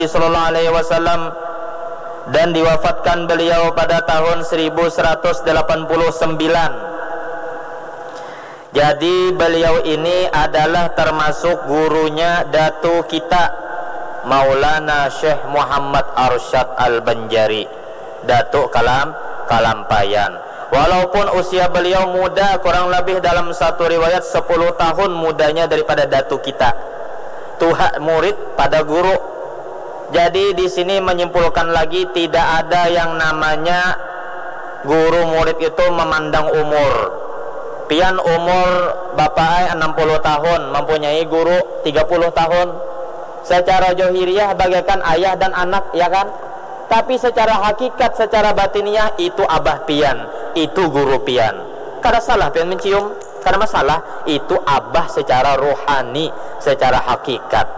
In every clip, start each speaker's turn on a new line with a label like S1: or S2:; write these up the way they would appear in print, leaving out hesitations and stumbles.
S1: Sallallahu Alaihi Wasallam, dan diwafatkan beliau pada tahun 1189. Jadi beliau ini adalah termasuk gurunya datu kita Maulana Syekh Muhammad Arsyad Al-Banjari, Datuk Kalampayan. Walaupun usia beliau muda, kurang lebih dalam satu riwayat 10 tahun mudanya daripada datu kita. Tuhan murid pada guru. Jadi di sini menyimpulkan lagi tidak ada yang namanya guru murid itu memandang umur. Pian umur bapak 60 tahun, mempunyai guru 30 tahun. Secara johiriyah bagaikan ayah dan anak, ya kan? Tapi secara hakikat, secara batiniah itu abah pian, itu guru pian. Kada salah pian mencium, kada masalah, itu abah secara rohani, secara hakikat.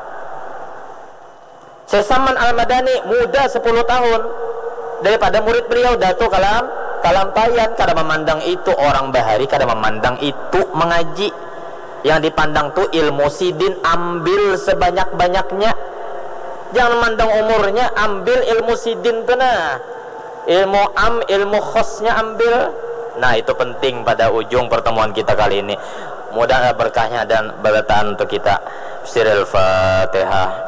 S1: Sesaman Al-Madani muda 10 tahun daripada murid beliau Datuk Kalampayan. Kada memandang itu orang bahari, kada memandang itu mengaji. Yang dipandang tuh ilmu sidin, ambil sebanyak-banyaknya. Jangan memandang umurnya, ambil ilmu sidin tuh nah. Ilmu khosnya ambil. Nah, itu penting pada ujung pertemuan kita kali ini. Mudah berkahnya dan berataan untuk kita. Siril Fatihah.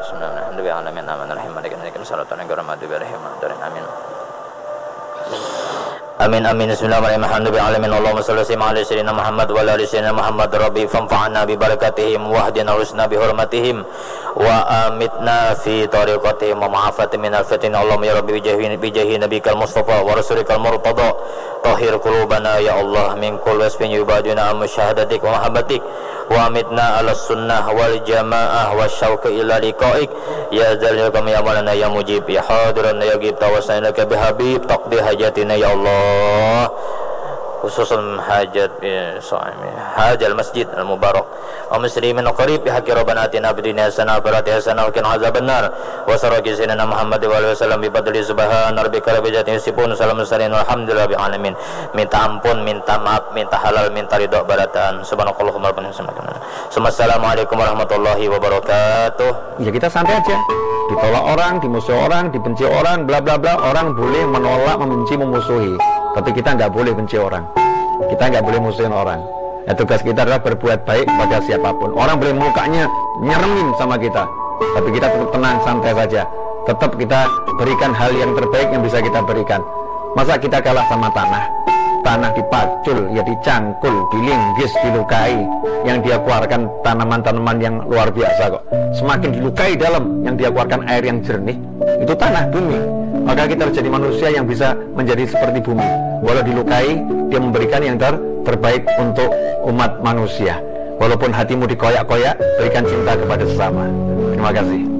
S1: Amin amin. Bismillahirrahmanirrahim. Allahumma shalli ala sayyidina Muhammad wa ala ali sayyidina Muhammad. Rabbi fanfa'na bi barakatihim wahdina rusna bi hurmatihim wa amitna fi tariqatihim wa ma'afati min al-fitin. Allahumma ya Rabbi bi jahi nabikal mustafa wa rasulikal murtada tahhir qulubana ya Allah min kulli wasfin yubaduna musyahadatik wa mahabbatik wa amitna ala sunnah wal jamaah wa syauq ila liqa'ik ya zalil kami ya malana ya mujib ya hadiran ya gib tawassana ka bihabib taqdi hajatina ya Allah, khususan hajat sa'imi hajal masjid al-mubarak wa muslimin qarib bi haqqi rabbana atina fid dunya hasanah wa fil akhirati hasanah wa qina adzabannar wa saraki sayyidina Muhammad wa alihi wasallam bi fadli subhana rabbika rabbil izzati yasifun salamun alhamdulillahi rabbil alamin. Minta ampun, minta maaf, minta halal, minta ridha barataan. Subhanakallahumma rabbana Assalamualaikum warahmatullahi wabarakatuh.
S2: Ya kita santai aja. Ditolak orang, dimusuhi orang, dibenci orang, bla bla bla. Orang boleh menolak, membenci, memusuhi. Tapi kita nggak boleh benci orang. Kita nggak boleh musuhin orang. Ya, tugas kita adalah berbuat baik pada siapapun. Orang boleh mukanya nyeremin sama kita, tapi kita tetap tenang, santai saja. Tetap kita berikan hal yang terbaik yang bisa kita berikan. Masa kita kalah sama tanah? Tanah dipacul, ya dicangkul, dilinggis, dilukai. Yang dia keluarkan tanaman-tanaman yang luar biasa kok. Semakin dilukai dalam, yang dia keluarkan air yang jernih. Itu tanah, bumi. Maka kita harus jadi manusia yang bisa menjadi seperti bumi. Walau dilukai, dia memberikan yang terbaik untuk umat manusia. Walaupun hatimu dikoyak-koyak, berikan cinta kepada sesama. Terima kasih.